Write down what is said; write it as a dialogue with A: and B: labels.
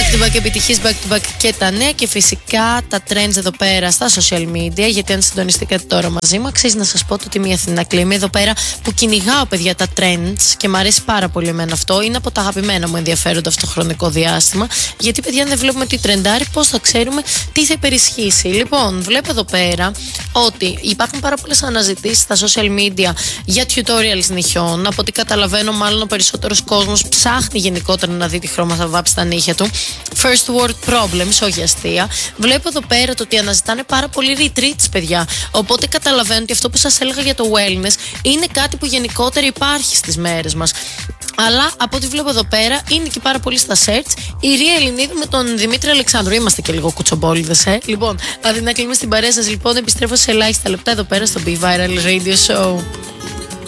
A: Back to back επιτυχίες, back to back και τα νέα και φυσικά τα trends εδώ πέρα στα social media. Γιατί αν συντονιστήκατε τώρα μαζί μου, αξίζει να σας πω το ότι μια Αθηνά Κλίμη εδώ πέρα που κυνηγάω, παιδιά, τα trends και μου αρέσει πάρα πολύ εμένα αυτό. Είναι από τα αγαπημένα μου ενδιαφέροντα αυτό το χρονικό διάστημα. Γιατί, παιδιά, αν δεν βλέπουμε τι τρεντάρει, πώς θα ξέρουμε τι θα υπερισχύσει. Λοιπόν, βλέπω εδώ πέρα ότι υπάρχουν πάρα πολλές αναζητήσεις στα social media για tutorials νυχιών. Από ό,τι καταλαβαίνω, μάλλον ο περισσότερος κόσμος ψάχνει γενικότερα να δει τι χρώμα θα βάψει τα νύχια του. First world problems, όχι αστεία. Βλέπω εδώ πέρα το ότι αναζητάνε πάρα πολύ retreats, παιδιά. Οπότε καταλαβαίνω ότι αυτό που σας έλεγα για το wellness είναι κάτι που γενικότερα υπάρχει στις μέρες μας. Αλλά από ό,τι βλέπω εδώ πέρα είναι και πάρα πολύ στα search η Ρία Ελληνίδου με τον Δημήτρη Αλεξάνδρου. Είμαστε και λίγο κουτσομπόλιδες, Λοιπόν, αντί να κλείνουμε στην παρέα σας, λοιπόν, επιστρέφω σε ελάχιστα λεπτά εδώ πέρα στο Be Viral Radio Show.